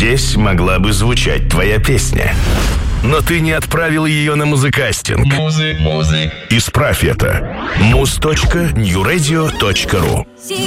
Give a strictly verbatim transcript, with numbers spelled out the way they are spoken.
Здесь могла бы звучать твоя песня. Но ты не отправил ее на музыкастинг. Музы, музы. Исправь это. муз точка нью радио точка ру